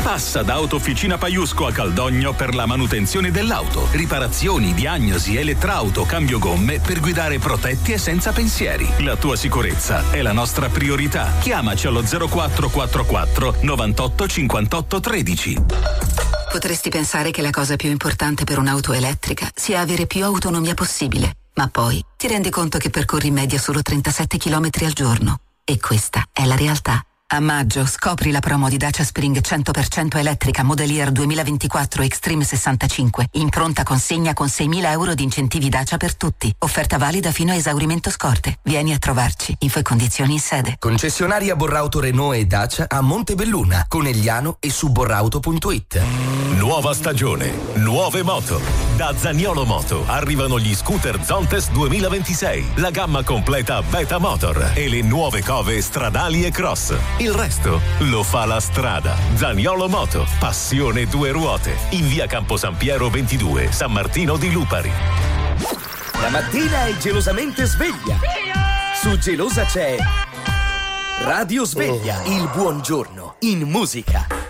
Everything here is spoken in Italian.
Passa da Autofficina Paiusco a Caldogno per la manutenzione dell'auto, riparazioni, diagnosi, elettrauto, cambio gomme per guidare protetti e senza pensieri. La tua sicurezza è la nostra priorità. Chiamaci allo 0444 98 58 13. Potresti pensare che la cosa più importante per un'auto elettrica sia avere più autonomia possibile, ma poi ti rendi conto che percorri in media solo 37 km al giorno. E questa è la realtà. A maggio scopri la promo di Dacia Spring 100% elettrica Model Year 2024 Extreme 65 in pronta consegna con 6.000 euro di incentivi Dacia per tutti. Offerta valida fino a esaurimento scorte. Vieni a trovarci. Info e condizioni in sede. Concessionaria Borrauto Renault e Dacia a Montebelluna, Conegliano e su borrauto.it. Nuova stagione, nuove moto. Da Zaniolo Moto arrivano gli scooter Zontes 2026, la gamma completa Beta Motor e le nuove cove stradali e cross. Il resto lo fa la strada. Zaniolo Moto, passione due ruote. In via Campo San Piero 22, San Martino di Lupari. La mattina è gelosamente sveglia. Su Gelosa c'è Radio Sveglia, il buongiorno in musica.